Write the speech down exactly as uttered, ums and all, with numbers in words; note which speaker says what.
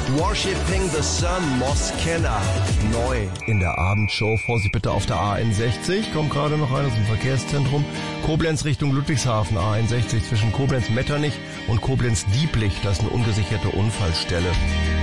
Speaker 1: Worshipping the Sun, Moskenna. Neu in der Abendshow. Vorsicht bitte auf der A N sechzig. Kommt gerade noch rein aus dem Verkehrszentrum. Koblenz Richtung Ludwigshafen, A N sechzig zwischen Koblenz-Metternich und Koblenz-Dieblich. Das ist eine ungesicherte Unfallstelle.